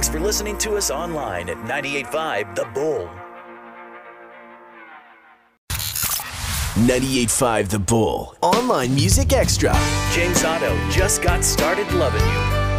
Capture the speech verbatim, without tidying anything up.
Thanks for listening to us online at ninety-eight point five The Bull. ninety-eight point five The Bull. Online Music Extra. James Otto, Just Got Started Loving You.